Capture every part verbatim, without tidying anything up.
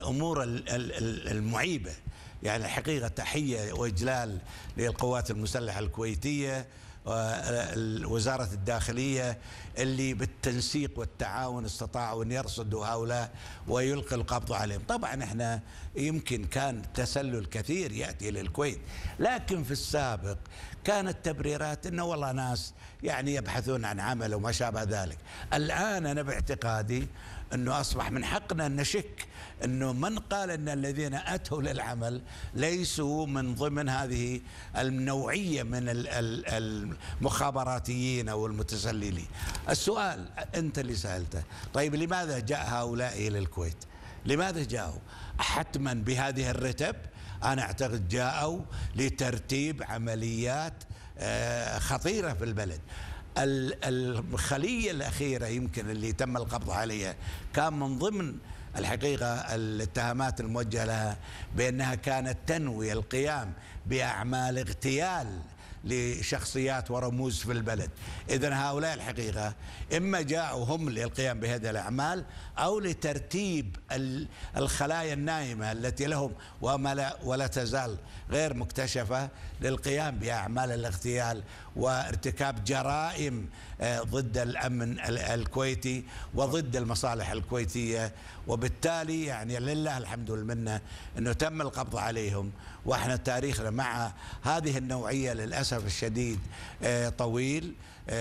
الأمور المعيبة. يعني الحقيقة تحية وإجلال للقوات المسلحة الكويتية ووزارة الداخلية اللي بالتنسيق والتعاون استطاعوا أن يرصدوا هؤلاء ويلقي القبض عليهم. طبعا احنا يمكن كان تسلل كثير يأتي للكويت، لكن في السابق كانت تبريرات انه والله ناس يعني يبحثون عن عمل وما شابه ذلك. الآن أنا باعتقادي أنه أصبح من حقنا أن نشك أنه من قال أن الذين أتوا للعمل ليسوا من ضمن هذه النوعية من المخابراتيين أو المتسللين. السؤال أنت اللي سألته، طيب لماذا جاء هؤلاء إلى الكويت؟ لماذا جاءوا؟ حتما بهذه الرتب؟ أنا أعتقد جاءوا لترتيب عمليات خطيرة في البلد. الخلية الأخيرة يمكن اللي تم القبض عليها كان من ضمن الحقيقة الاتهامات الموجهة لها بأنها كانت تنوي القيام بأعمال اغتيال لشخصيات ورموز في البلد. إذن هؤلاء الحقيقة إما جاءوا هم للقيام بهذه الأعمال أو لترتيب الخلايا النائمة التي لهم وما ولا تزال غير مكتشفة للقيام بأعمال الاغتيال وارتكاب جرائم ضد الأمن الكويتي وضد المصالح الكويتية. وبالتالي يعني لله الحمد والمنة أنه تم القبض عليهم. وإحنا تاريخنا مع هذه النوعية للأسف الشديد طويل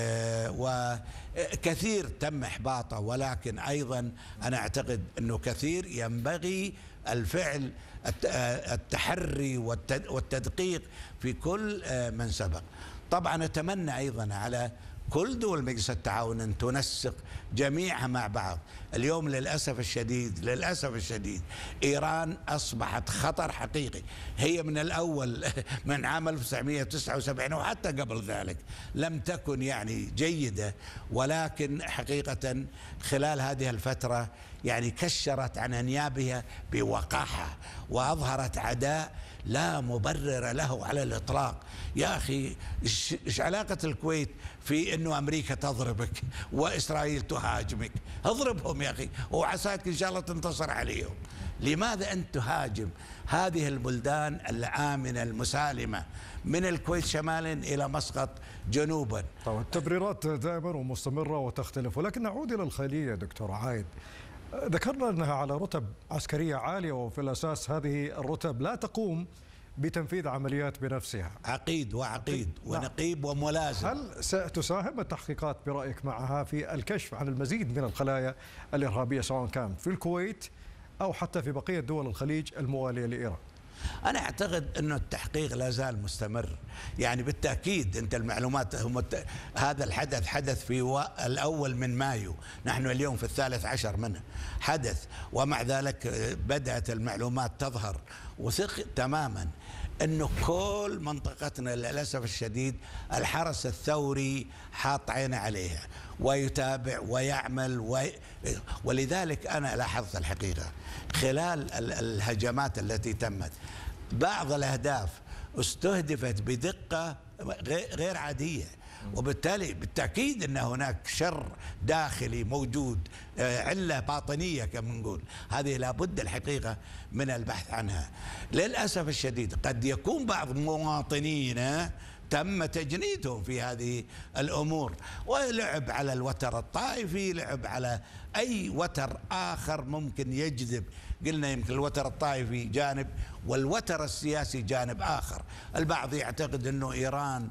وكثير تم إحباطه، ولكن أيضا أنا أعتقد أنه كثير ينبغي الفعل التحري والتدقيق في كل من سبق. طبعا أتمنى أيضا على كل دول مجلس التعاون أن تنسق جميعها مع بعض. اليوم للأسف الشديد للأسف الشديد إيران أصبحت خطر حقيقي. هي من الأول من عام ألف وتسعمئة وتسعة وسبعين وحتى قبل ذلك لم تكن يعني جيدة، ولكن حقيقة خلال هذه الفترة يعني كشرت عن أنيابها بوقاحة وأظهرت عداء لا مبرر له على الإطلاق. يا أخي إيش علاقة الكويت في أنه أمريكا تضربك وإسرائيل تهاجمك؟ اضربهم يا أخي وعساك إن شاء الله تنتصر عليهم. لماذا أنت تهاجم هذه البلدان الآمنة المسالمة من الكويت شمالا إلى مسقط جنوبا؟ طبعا التبريرات دائما ومستمرة وتختلف، ولكن نعود إلى الخلية دكتور عايد. ذكرنا أنها على رتب عسكرية عالية، وفي الأساس هذه الرتب لا تقوم بتنفيذ عمليات بنفسها. عقيد وعقيد ونقيب وملازم. هل ستساهم التحقيقات برأيك معها في الكشف عن المزيد من الخلايا الإرهابية سواء كان في الكويت أو حتى في بقية دول الخليج الموالية لإيران؟ أنا أعتقد أنه التحقيق لا زال مستمر. يعني بالتأكيد أنت المعلومات هم هذا الحدث حدث في الأول من مايو، نحن اليوم في الثالث عشر منه حدث، ومع ذلك بدأت المعلومات تظهر. وثق تماما أنه كل منطقتنا للأسف الشديد الحرس الثوري حاط عينه عليها ويتابع ويعمل وي... ولذلك أنا لاحظت الحقيقة خلال الهجمات التي تمت بعض الأهداف استهدفت بدقة غير عادية، وبالتالي بالتأكيد أن هناك شر داخلي موجود، علة باطنية كما نقول. هذه لابد الحقيقة من البحث عنها. للأسف الشديد قد يكون بعض مواطنينا تم تجنيدهم في هذه الأمور، ولعب على الوتر الطائفي، لعب على أي وتر آخر ممكن يجذب. قلنا يمكن الوتر الطائفي جانب والوتر السياسي جانب آخر. البعض يعتقد أنه إيران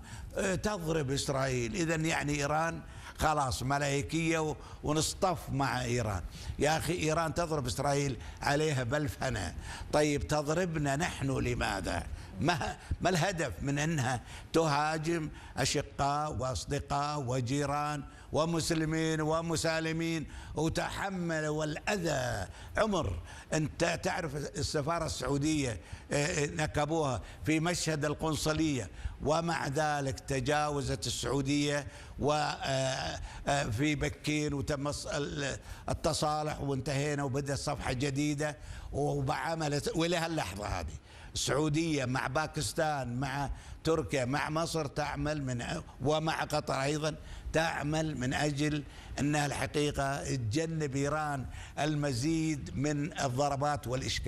تضرب إسرائيل، إذن يعني إيران خلاص ملائكية ونصطف مع إيران. يا أخي إيران تضرب إسرائيل عليها بألف هنا، طيب تضربنا نحن لماذا؟ ما, ما الهدف من أنها تهاجم أشقاء وأصدقاء وجيران ومسلمين ومسالمين وتحمل والأذى؟ عمر أنت تعرف السفارة السعودية نكبوها في مشهد القنصلية، ومع ذلك تجاوزت السعودية وفي بكين وتم التصالح وانتهينا وبدأت صفحة جديدة وعملت. وإلى هاللحظة هذه السعودية مع باكستان مع تركيا مع مصر تعمل من ومع قطر أيضا تعمل من أجل أنها الحقيقة تجنب إيران المزيد من الضربات والإشكالات.